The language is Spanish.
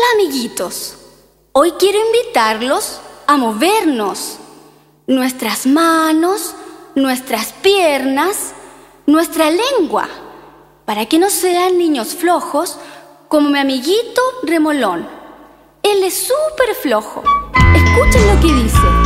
Amiguitos, hoy quiero invitarlos a movernos. Nuestras manos, nuestras piernas, nuestra lengua, para que no sean niños flojos como mi amiguito Remolón. Él es súper flojo. Escuchen lo que dice.